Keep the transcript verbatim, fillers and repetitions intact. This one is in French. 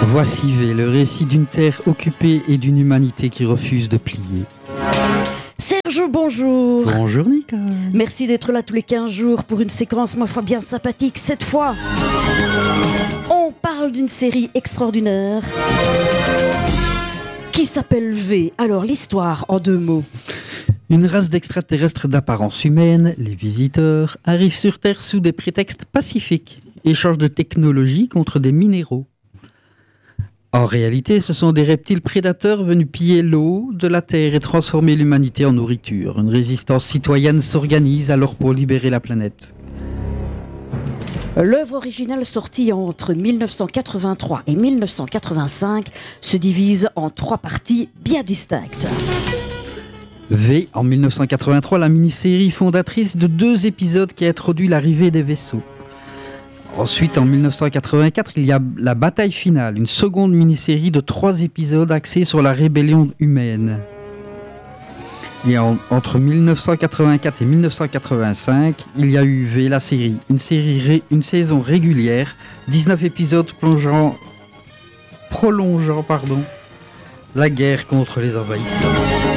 Voici V, le récit d'une terre occupée et d'une humanité qui refuse de plier. Serge, bonjour. Bonjour Nicole. Merci d'être là tous les quinze jours pour une séquence, ma foi, bien sympathique. Cette fois, on parle d'une série extraordinaire qui s'appelle V. Alors, l'histoire en deux mots. Une race d'extraterrestres d'apparence humaine, les visiteurs, arrivent sur Terre sous des prétextes pacifiques, échangent de technologie contre des minéraux. En réalité, ce sont des reptiles prédateurs venus piller l'eau de la Terre et transformer l'humanité en nourriture. Une résistance citoyenne s'organise alors pour libérer la planète. L'œuvre originale sortie entre dix-neuf cent quatre-vingt-trois et dix-neuf cent quatre-vingt-cinq se divise en trois parties bien distinctes. V, en dix-neuf cent quatre-vingt-trois, la mini-série fondatrice de deux épisodes qui introduit l'arrivée des vaisseaux. Ensuite, en dix-neuf cent quatre-vingt-quatre, il y a La Bataille Finale, une seconde mini-série de trois épisodes axée sur la rébellion humaine. Et en, entre dix-neuf cent quatre-vingt-quatre et dix-neuf cent quatre-vingt-cinq, il y a eu V, la série, une, série ré, une saison régulière, dix-neuf épisodes plongeant, prolongeant pardon, la guerre contre les envahisseurs.